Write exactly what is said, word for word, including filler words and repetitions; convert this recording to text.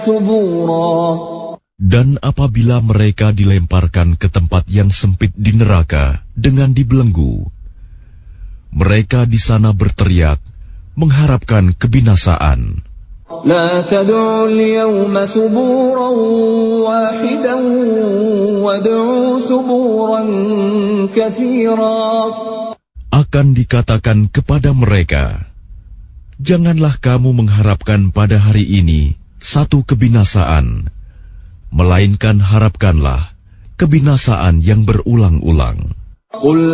Dan apabila mereka dilemparkan ke tempat yang sempit di neraka dengan dibelenggu, mereka di sana berteriak mengharapkan kebinasaan. لا تدعوا اليوم ثبورا واحدا وادعوا ثبورا كثيرا. Akan dikatakan kepada mereka, janganlah kamu mengharapkan pada hari ini satu kebinasaan, melainkan harapkanlah kebinasaan yang berulang-ulang.